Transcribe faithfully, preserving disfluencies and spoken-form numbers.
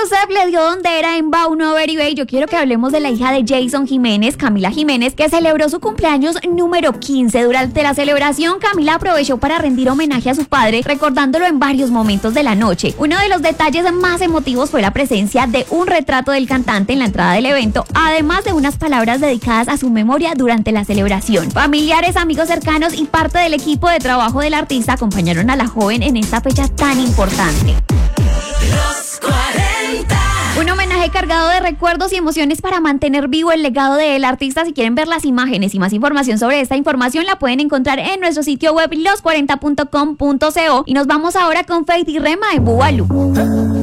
Rousseff le dio donde era en Bow No Very Bay. Yo quiero que hablemos de la hija de Jason Jiménez, Camila Jiménez, que celebró su cumpleaños número quince. Durante la celebración, Camila aprovechó para rendir homenaje a su padre, recordándolo en varios momentos de la noche. Uno de los detalles más emotivos fue la presencia de un retrato del cantante en la entrada del evento, además de unas palabras dedicadas a su memoria durante la celebración. Familiares, amigos cercanos y parte del equipo de trabajo del artista acompañaron a la joven en esta fecha tan importante. Los cuarenta. Un homenaje cargado de recuerdos y emociones para mantener vivo el legado del artista. Si quieren ver las imágenes y más información sobre esta información, la pueden encontrar en nuestro sitio web los cuarenta punto com punto co. Y nos vamos ahora con Faith y Rema en Bubalú.